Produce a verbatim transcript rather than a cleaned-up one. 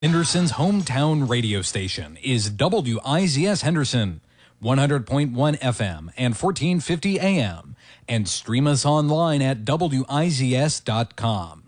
Henderson's hometown radio station is W I Z S Henderson, one hundred point one F M and fourteen fifty A M, and stream us online at W I Z S dot com.